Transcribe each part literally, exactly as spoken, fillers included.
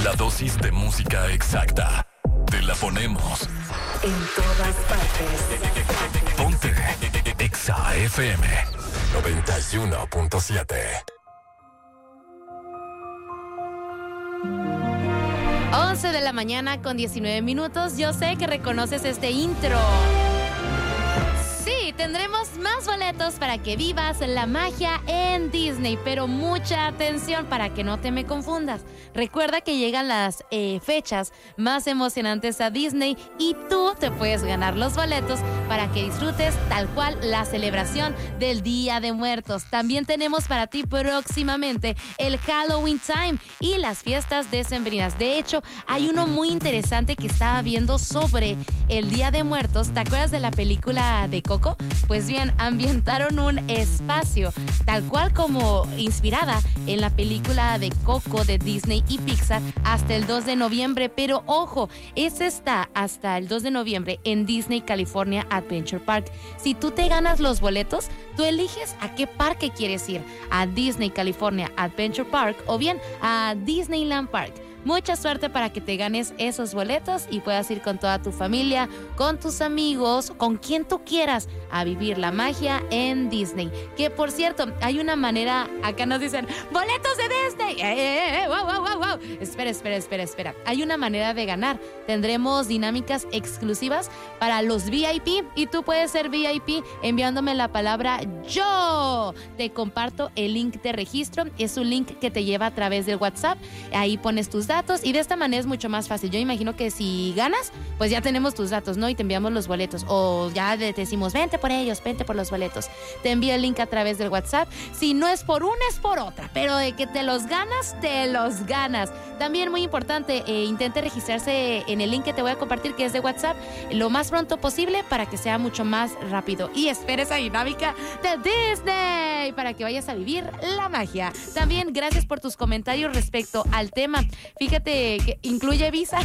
La dosis de música exacta. Te la ponemos en todas partes. Ponte Exa F M noventa y uno punto siete. once de la mañana con diecinueve minutos. Yo sé que reconoces este intro. Sí, tendremos más boletos para que vivas la magia en Disney, pero mucha atención para que no te me confundas. Recuerda que llegan las eh, fechas más emocionantes a Disney y tú te puedes ganar los boletos para que disfrutes tal cual la celebración del Día de Muertos. También tenemos para ti próximamente el Halloween Time y las fiestas decembrinas. De hecho, hay uno muy interesante que estaba viendo sobre el Día de Muertos. ¿Te acuerdas de la película de Coco? Pues bien, ambientaron un espacio tal cual como inspirada en la película de Coco de Disney y Pixar hasta el dos de noviembre, pero ojo, ese está hasta el dos de noviembre en Disney California Adventure Park. Si tú te ganas los boletos, tú eliges a qué parque quieres ir, a Disney California Adventure Park o bien a Disneyland Park. Mucha suerte para que te ganes esos boletos y puedas ir con toda tu familia, con tus amigos, con quien tú quieras a vivir la magia en Disney. Que por cierto, hay una manera, acá nos dicen, boletos de Disney. Eh, eh, eh, wow, wow, wow, wow. Espera, espera, espera, espera. Hay una manera de ganar. Tendremos dinámicas exclusivas para los V I P y tú puedes ser V I P enviándome la palabra yo. Te comparto el link de registro. Es un link que te lleva a través del WhatsApp. Ahí pones tus datos. Datos y de esta manera es mucho más fácil. Yo imagino que si ganas, pues ya tenemos tus datos, ¿no? Y te enviamos los boletos. O ya te decimos, vente por ellos, vente por los boletos. Te envío el link a través del WhatsApp. Si no es por una, es por otra. Pero de que te los ganas, te los ganas. También muy importante, eh, intente registrarse en el link que te voy a compartir, que es de WhatsApp, lo más pronto posible para que sea mucho más rápido. Y espera esa dinámica de Disney para que vayas a vivir la magia. También gracias por tus comentarios respecto al tema. Fíjate que incluye visa,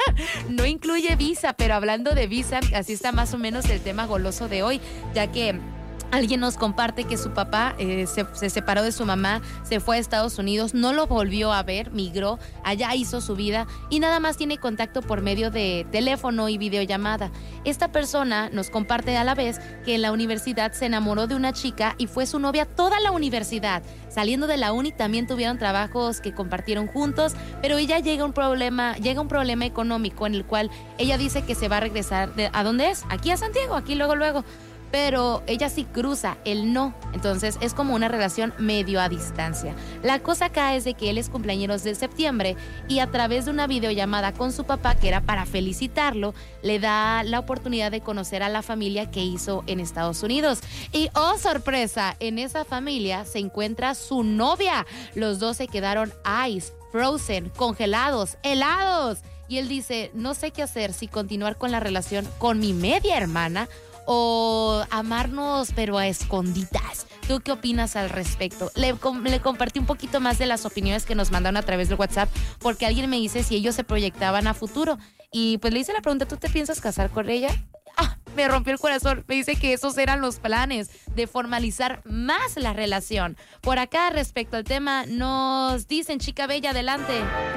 no incluye visa, pero hablando de visa, así está más o menos el tema goloso de hoy, ya que alguien nos comparte que su papá eh, se, se separó de su mamá, se fue a Estados Unidos, no lo volvió a ver, migró, allá hizo su vida y nada más tiene contacto por medio de teléfono y videollamada. Esta persona nos comparte a la vez que en la universidad se enamoró de una chica y fue su novia toda la universidad. Saliendo de la uni también tuvieron trabajos que compartieron juntos, pero ella llega un problema, llega un problema económico en el cual ella dice que se va a regresar. De, ¿a dónde es? Aquí a Santiago, aquí luego, luego. Pero ella sí cruza, él no. Entonces es como una relación medio a distancia. La cosa acá es de que él es cumpleaños de septiembre y a través de una videollamada con su papá, que era para felicitarlo, le da la oportunidad de conocer a la familia que hizo en Estados Unidos. Y oh sorpresa, en esa familia se encuentra su novia. Los dos se quedaron ice, frozen, congelados, helados. Y él dice, no sé qué hacer, si continuar con la relación con mi media hermana o amarnos pero a escondidas. ¿Tú qué opinas al respecto? Le, com- le compartí un poquito más de las opiniones que nos mandaron a través del WhatsApp porque alguien me dice si ellos se proyectaban a futuro y pues le hice la pregunta, ¿tú te piensas casar con ella? Ah, me rompió el corazón. Me dice que esos eran los planes de formalizar más la relación. Por acá, respecto al tema, nos dicen, chica bella, adelante.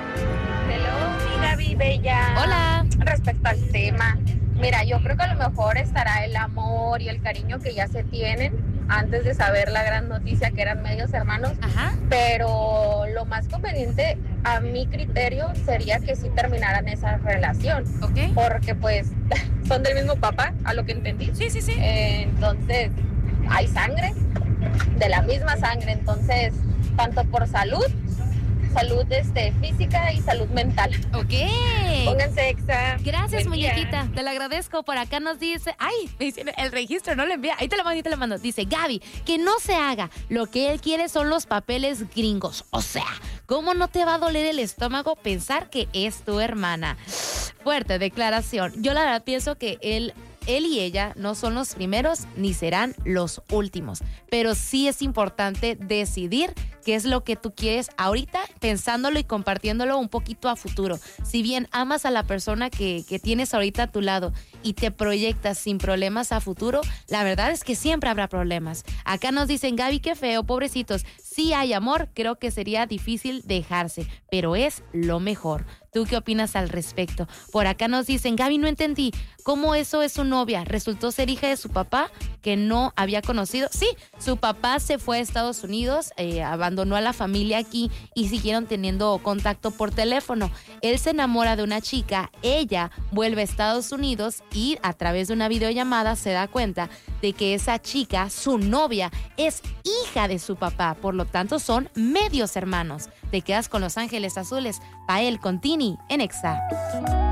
Hello, mi Gaby bella. Hola. Respecto al tema, mira, yo creo que a lo mejor estará el amor y el cariño que ya se tienen antes de saber la gran noticia que eran medios hermanos. Ajá. Pero lo más conveniente, a mi criterio, sería que sí terminaran esa relación. Ok. Porque pues son del mismo papá, a lo que entendí. Sí, sí, sí. Eh, entonces, hay sangre, de la misma sangre. Entonces, tanto por salud, salud este, física y salud mental. Ok. Pónganse Exa. Gracias, Buen día. muñequita. Te lo agradezco. Por acá nos dice... Ay, me dice el registro, no le envía. Ahí te lo mando, ahí te lo mando. Dice, Gaby, que no se haga. Lo que él quiere son los papeles gringos. O sea, ¿cómo no te va a doler el estómago pensar que es tu hermana? Fuerte declaración. Yo la verdad pienso que él... Él y ella no son los primeros ni serán los últimos, pero sí es importante decidir qué es lo que tú quieres ahorita, pensándolo y compartiéndolo un poquito a futuro. Si bien amas a la persona que, que tienes ahorita a tu lado y te proyectas sin problemas a futuro, la verdad es que siempre habrá problemas. Acá nos dicen, Gaby, qué feo, pobrecitos. Si hay amor, creo que sería difícil dejarse, pero es lo mejor. ¿Tú qué opinas al respecto? Por acá nos dicen, Gaby, no entendí, ¿cómo eso es su novia? ¿Resultó ser hija de su papá que no había conocido? Sí, su papá se fue a Estados Unidos, eh, abandonó a la familia aquí y siguieron teniendo contacto por teléfono. Él se enamora de una chica, ella vuelve a Estados Unidos y a través de una videollamada se da cuenta de que esa chica, su novia, es hija de su papá, por lo tanto son medios hermanos. Te quedas con Los Ángeles Azules, Pael con Tini en Exa.